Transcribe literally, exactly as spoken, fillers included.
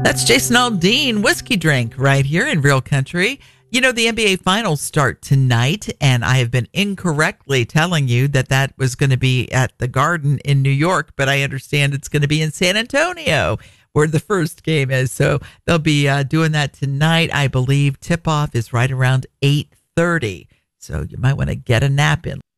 That's Jason Aldean, Whiskey Drink, right here in Real Country. You know, the N B A Finals start tonight, and I have been incorrectly telling you that that was going to be at the Garden in New York, but I understand it's going to be in San Antonio, where the first game is. So they'll be uh, doing that tonight. I believe tip-off is right around eight thirty. So you might want to get a nap in.